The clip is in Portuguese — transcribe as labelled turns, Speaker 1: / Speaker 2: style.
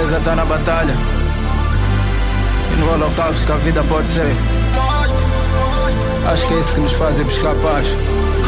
Speaker 1: certeza tá na batalha. E no holocausto que a vida pode ser. Acho que é isso que nos faz ir buscar paz.